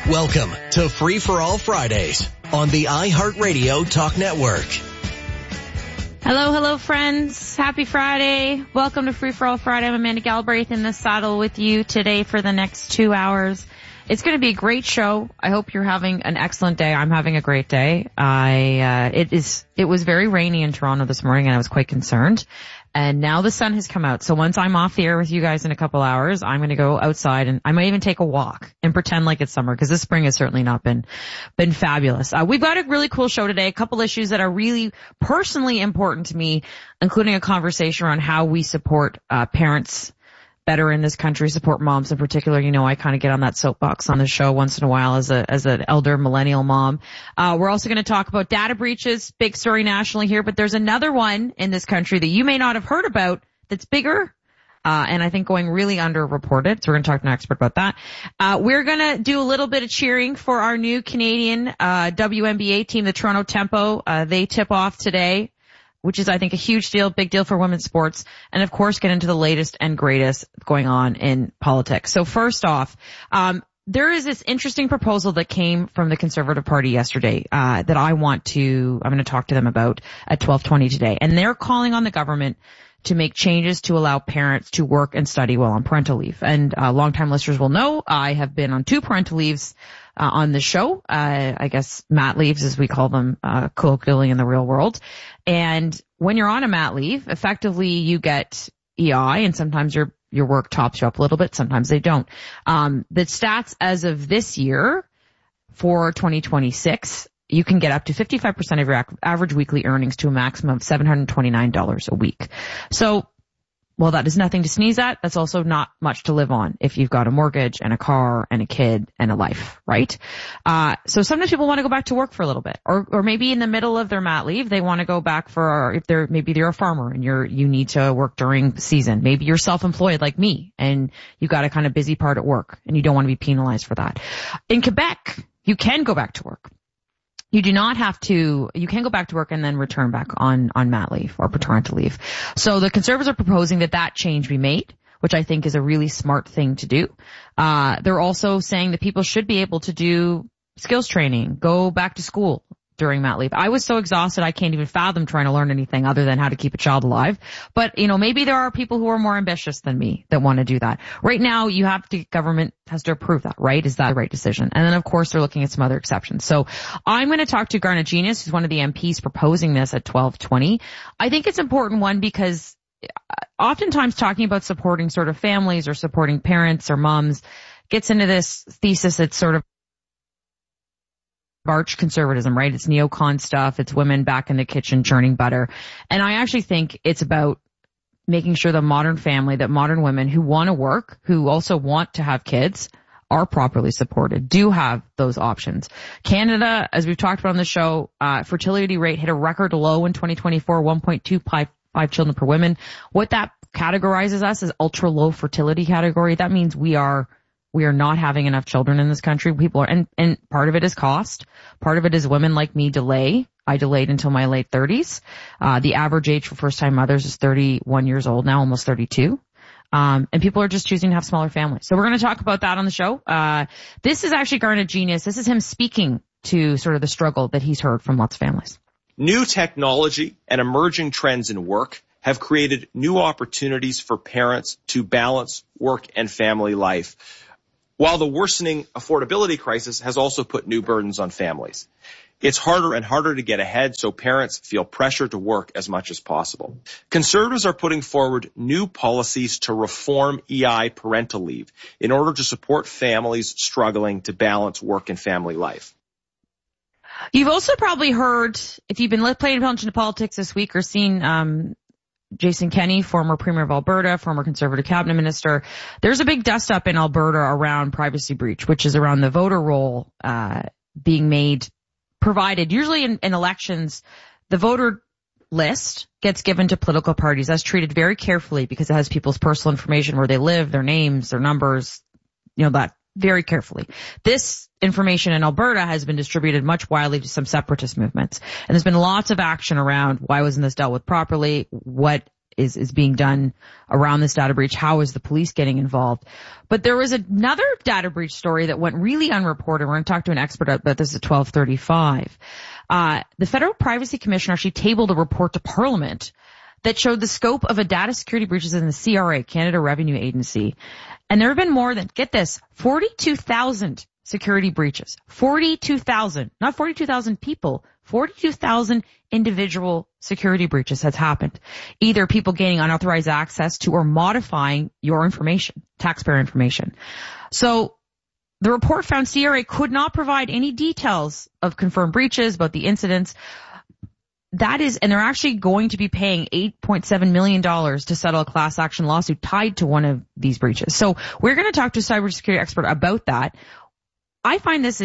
Welcome to Free for All Fridays on the iHeartRadio Talk Network. Hello, friends. Happy Friday. Welcome to Free for All Friday. I'm Amanda Galbraith in the saddle with you today for the next 2 hours. It's going to be a great show. I hope you're having an excellent day. I'm having a great day. It was very rainy in Toronto this morning and I was quite concerned. And now the sun has come out. So once I'm off the air with you guys in a couple hours, I'm going to go outside and I might even take a walk and pretend like it's summer because this spring has certainly not been fabulous. We've got a really cool show today, a couple issues that are really personally important to me, including a conversation around how we support parents better in this country, support moms in particular. You know, I kind of get on that soapbox on the show once in a while as an elder millennial mom. We're also going to talk about data breaches, big story nationally here, but there's another one in this country that you may not have heard about that's bigger, and I think going really underreported. So we're going to talk to an expert about that. We're going to do a little bit of cheering for our new Canadian, WNBA team, the Toronto Tempo. They tip off today, which is, I think, a huge deal, big deal for women's sports, and of course get into the latest and greatest going on in politics. So first off, there is this interesting proposal that came from the Conservative Party yesterday, that I'm going to talk to them about at 12:20 today. And they're calling on the government to make changes to allow parents to work and study while on parental leave. And, longtime listeners will know I have been on 2 parental leaves on the show, I guess mat leaves as we call them, colloquially in the real world. And when you're on a mat leave, effectively you get EI and sometimes your work tops you up a little bit, sometimes they don't. The stats as of this year for 2026, you can get up to 55% of your average weekly earnings to a maximum of $729 a week. So, well, that is nothing to sneeze at. That's also not much to live on if you've got a mortgage and a car and a kid and a life, right? So sometimes people want to go back to work for a little bit, or maybe in the middle of their mat leave, they want to go back if maybe they're a farmer and you need to work during the season. Maybe you're self-employed like me and you got a kind of busy part at work and you don't want to be penalized for that. In Quebec, you can go back to work. You do not have to, you can go back to work and then return back on mat leave or parental leave. So the Conservatives are proposing that change be made, which I think is a really smart thing to do. They're also saying that people should be able to do skills training, go back to school during mat leave. I was so exhausted I can't even fathom trying to learn anything other than how to keep a child alive. But, maybe there are people who are more ambitious than me that want to do that. Right now, government has to approve that, right? Is that the right decision? And then, of course, they're looking at some other exceptions. So I'm going to talk to Garnet Genius, who's one of the MPs proposing this at 12:20. I think it's an important one because oftentimes talking about supporting sort of families or supporting parents or moms gets into this thesis that's sort of arch conservatism, right? It's neocon stuff. It's women back in the kitchen churning butter. And I actually think it's about making sure the modern family, that modern women who want to work, who also want to have kids, are properly supported, do have those options. Canada, as we've talked about on the show, fertility rate hit a record low in 2024, 1.25 children per woman. What that categorizes us as ultra low fertility category. That means we are not having enough children in this country. People are, and part of it is cost. Part of it is women like me delay. I delayed until my late 30s. The average age for first-time mothers is 31 years old now, almost 32. And people are just choosing to have smaller families. So we're going to talk about that on the show. This is actually Garnet Genius. This is him speaking to sort of the struggle that he's heard from lots of families. New technology and emerging trends in work have created new opportunities for parents to balance work and family life, while the worsening affordability crisis has also put new burdens on families. It's harder and harder to get ahead, so parents feel pressure to work as much as possible. Conservatives are putting forward new policies to reform EI parental leave in order to support families struggling to balance work and family life. You've also probably heard, if you've been paying attention to politics this week or seen Jason Kenney, former Premier of Alberta, former Conservative Cabinet Minister, there's a big dust-up in Alberta around privacy breach, which is around the voter roll being provided. Usually in elections, the voter list gets given to political parties. That's treated very carefully because it has people's personal information, where they live, their names, their numbers, that very carefully. This information in Alberta has been distributed much widely to some separatist movements. And there's been lots of action around why wasn't this dealt with properly, what is being done around this data breach? How is the police getting involved? But there was another data breach story that went really unreported. We're going to talk to an expert about this at 12:35. The Federal Privacy Commission actually tabled a report to Parliament that showed the scope of a data security breaches in the CRA, Canada Revenue Agency. And there have been more than, get this, 42,000 security breaches. 42,000, not 42,000 people, 42,000 individual security breaches has happened. Either people gaining unauthorized access to or modifying your information, taxpayer information. So the report found CRA could not provide any details of confirmed breaches about the incidents. That is, and they're actually going to be paying $8.7 million to settle a class action lawsuit tied to one of these breaches. So we're going to talk to a cybersecurity expert about that. I find this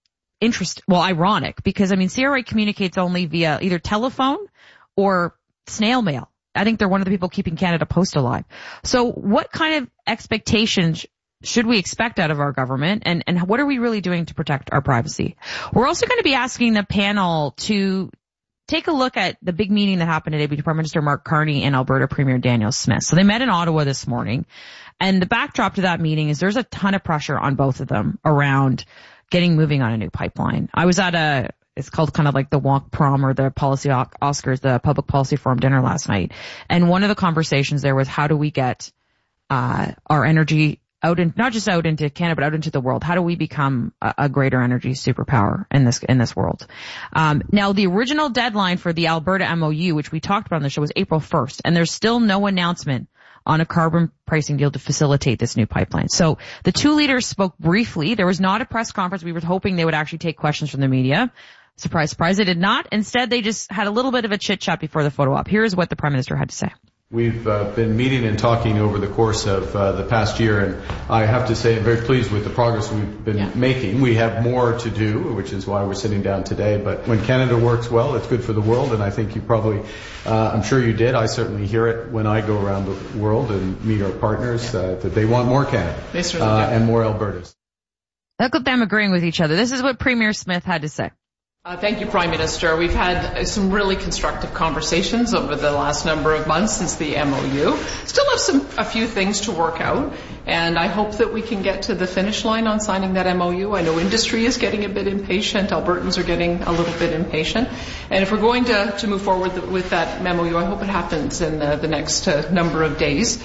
ironic because, CRA communicates only via either telephone or snail mail. I think they're one of the people keeping Canada Post alive. So what kind of expectations should we expect out of our government, and what are we really doing to protect our privacy? We're also going to be asking the panel to take a look at the big meeting that happened today between Prime Minister Mark Carney and Alberta Premier Danielle Smith. So they met in Ottawa this morning, and the backdrop to that meeting is there's a ton of pressure on both of them around getting moving on a new pipeline. I was at it's called kind of like the Wonk Prom or the Policy Oscars, the Public Policy Forum dinner last night. And one of the conversations there was, how do we get our energy out in, not just out into Canada, but out into the world? How do we become a greater energy superpower in this world? Now, the original deadline for the Alberta MOU, which we talked about on the show, was April 1st, and there's still no announcement on a carbon pricing deal to facilitate this new pipeline. So the two leaders spoke briefly. There was not a press conference. We were hoping they would actually take questions from the media. Surprise, surprise, they did not. Instead, they just had a little bit of a chit-chat before the photo op. Here's what the Prime Minister had to say. We've been meeting and talking over the course of the past year, and I have to say I'm very pleased with the progress we've been making. We have more to do, which is why we're sitting down today. But when Canada works well, it's good for the world, and I think you probably, I'm sure you did, I certainly hear it when I go around the world and meet our partners, that they want more Canada and more Albertas. Look at them agreeing with each other. This is what Premier Smith had to say. Thank you, Prime Minister. We've had some really constructive conversations over the last number of months since the MOU. Still have a few things to work out, and I hope that we can get to the finish line on signing that MOU. I know industry is getting a bit impatient. Albertans are getting a little bit impatient. And if we're going to move forward with that MOU, I hope it happens in the next number of days.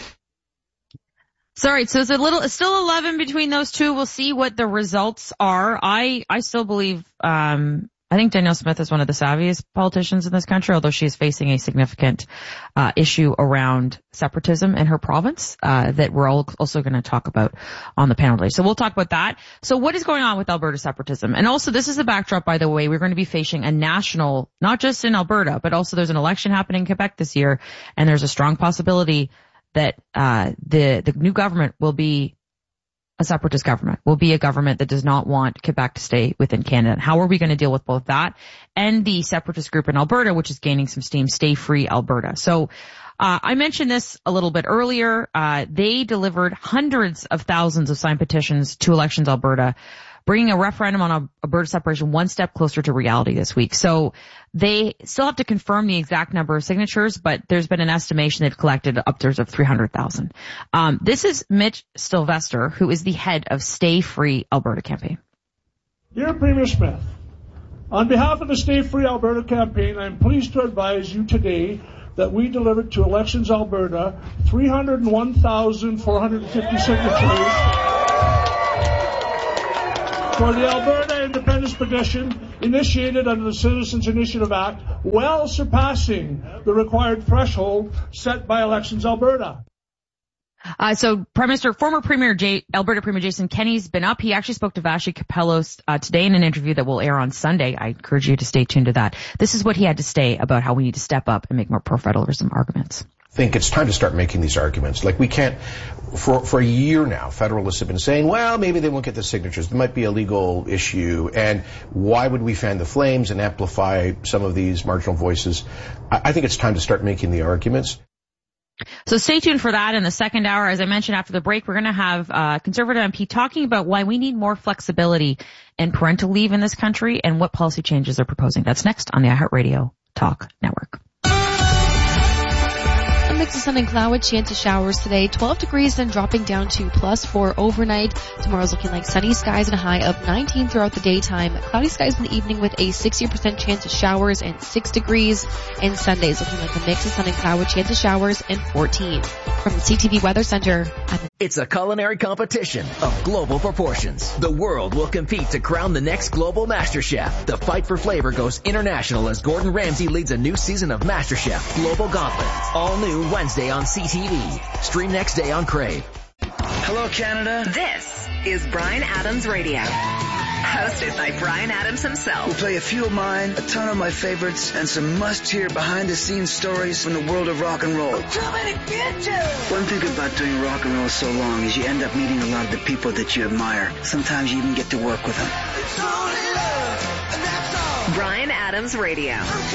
Sorry, so it's still 11 between those two. We'll see what the results are. I still believe, I think Danielle Smith is one of the savviest politicians in this country, although she is facing a significant issue around separatism in her province that we're also going to talk about on the panel today. So we'll talk about that. So what is going on with Alberta separatism? And also, this is the backdrop, by the way. We're going to be facing a national, not just in Alberta, but also there's an election happening in Quebec this year, and there's a strong possibility that the new government will be a separatist government, will be a government that does not want Quebec to stay within Canada. How are we going to deal with both that and the separatist group in Alberta, which is gaining some steam, Stay Free Alberta? So I mentioned this a little bit earlier. They delivered hundreds of thousands of signed petitions to Elections Alberta, bringing a referendum on Alberta separation one step closer to reality this week. So they still have to confirm the exact number of signatures, but there's been an estimation they've collected upwards of 300,000. This is Mitch Sylvester, who is the head of Stay Free Alberta campaign. Dear Premier Smith, on behalf of the Stay Free Alberta campaign, I'm pleased to advise you today that we delivered to Elections Alberta 301,450 signatures for the Alberta Independence Petition initiated under the Citizens Initiative Act, well surpassing the required threshold set by Elections Alberta. So former Alberta Premier Jason Kenney's been up. He actually spoke to Vassy Kapelos today in an interview that will air on Sunday. I encourage you to stay tuned to that. This is what he had to say about how we need to step up and make more pro-federalism arguments. I think it's time to start making these arguments. Like, we can't, for a year now, Federalists have been saying, well, maybe they won't get the signatures. There might be a legal issue. And why would we fan the flames and amplify some of these marginal voices? I think it's time to start making the arguments. So stay tuned for that in the second hour. As I mentioned, after the break, we're going to have Conservative MP talking about why we need more flexibility in parental leave in this country and what policy changes they're proposing. That's next on the iHeartRadio Talk Network. mix of sun and cloud with chance of showers today. 12 degrees, then dropping down to +4 overnight. Tomorrow's looking like sunny skies and a high of 19 throughout the daytime. Cloudy skies in the evening with a 60% chance of showers and 6 degrees. And Sunday's looking like a mix of sun and cloud with chance of showers and 14. From the CTV Weather Center. It's a culinary competition of global proportions. The world will compete to crown the next global MasterChef. The fight for flavor goes international as Gordon Ramsay leads a new season of MasterChef Global Gauntlet. All new Wednesday on CTV. Stream next day on Crave. Hello, Canada. This is Bryan Adams Radio. Hosted by Bryan Adams himself. We'll play a few of mine, a ton of my favorites, and some must-hear behind-the-scenes stories from the world of rock and roll. One thing about doing rock and roll so long is you end up meeting a lot of the people that you admire. Sometimes you even get to work with them. Bryan Adams Radio.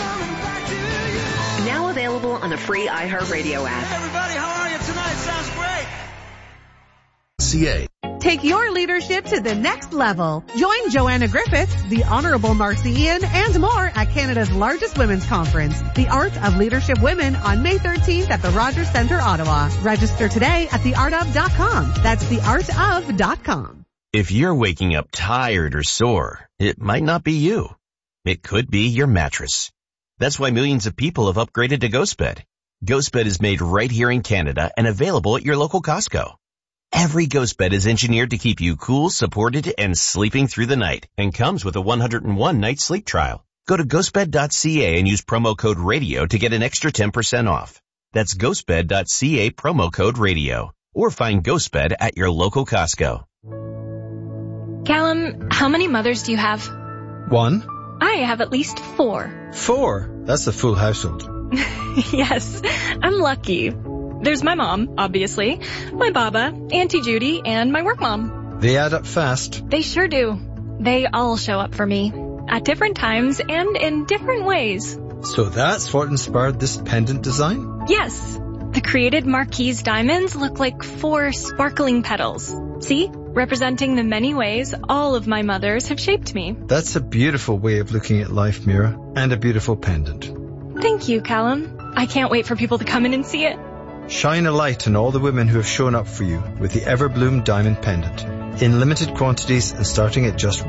Now available on the free iHeartRadio app. Everybody, how are you tonight? Sounds great. CA. Take your leadership to the next level. Join Joanna Griffiths, the Honorable Marcy Ian, and more at Canada's largest women's conference, The Art of Leadership Women, on May 13th at the Rogers Centre, Ottawa. Register today at theartof.com. That's theartof.com. If you're waking up tired or sore, it might not be you. It could be your mattress. That's why millions of people have upgraded to GhostBed. GhostBed is made right here in Canada and available at your local Costco. Every GhostBed is engineered to keep you cool, supported, and sleeping through the night, and comes with a 101-night sleep trial. Go to ghostbed.ca and use promo code RADIO to get an extra 10% off. That's ghostbed.ca, promo code RADIO. Or find GhostBed at your local Costco. Callum, how many mothers do you have? 1. I have at least 4. 4? That's a full household. Yes, I'm lucky. There's my mom, obviously, my baba, Auntie Judy, and my work mom. They add up fast. They sure do. They all show up for me, at different times and in different ways. So that's what inspired this pendant design? Yes. The created Marquise diamonds look like 4 sparkling petals. See? Representing the many ways all of my mothers have shaped me. That's a beautiful way of looking at life, Mira, and a beautiful pendant. Thank you, Callum. I can't wait for people to come in and see it. Shine a light on all the women who have shown up for you with the Everbloom Diamond Pendant. In limited quantities and starting at just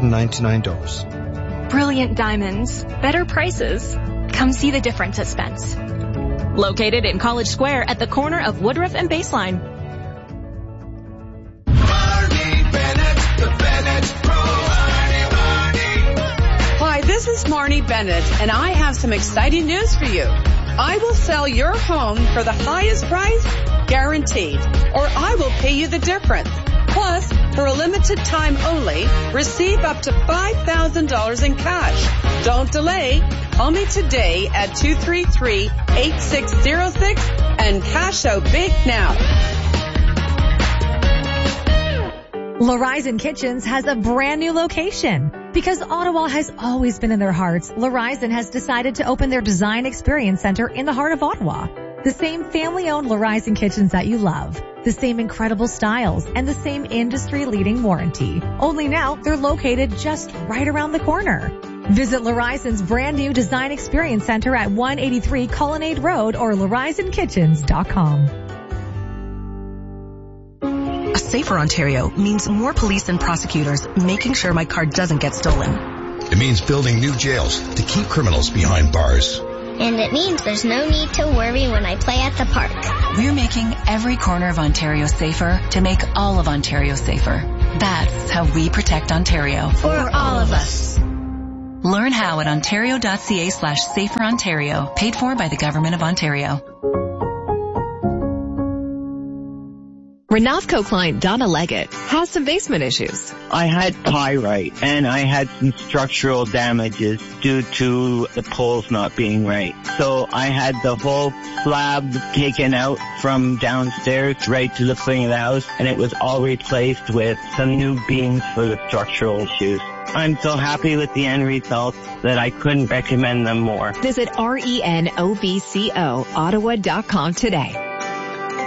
$199. Brilliant diamonds. Better prices. Come see the difference at Spence. Located in College Square at the corner of Woodruff and Baseline. Hi, this is Marnie Bennett, and I have some exciting news for you. I will sell your home for the highest price, guaranteed, or I will pay you the difference. Plus, for a limited time only, receive up to $5,000 in cash. Don't delay. Call me today at 233-8606 and cash out big now. L'Horizon Kitchens has a brand new location. Because Ottawa has always been in their hearts, L'Horizon has decided to open their Design Experience Center in the heart of Ottawa. The same family-owned L'Horizon Kitchens that you love. The same incredible styles and the same industry-leading warranty. Only now, they're located just right around the corner. Visit L'Horizon's brand new Design Experience Center at 183 Colonnade Road or L'HorizonKitchens.com. A safer Ontario means more police and prosecutors making sure my car doesn't get stolen. It means building new jails to keep criminals behind bars. And it means there's no need to worry when I play at the park. We're making every corner of Ontario safer to make all of Ontario safer. That's how we protect Ontario. For all of us. Learn how at ontario.ca/saferontario. Paid for by the Government of Ontario. Renavco client Donna Leggett has some basement issues. I had pyrite and I had some structural damages due to the poles not being right. So I had the whole slab taken out from downstairs right to the front of the house, and it was all replaced with some new beams for the structural issues. I'm so happy with the end result that I couldn't recommend them more. Visit RENOVCO Ottawa.com today.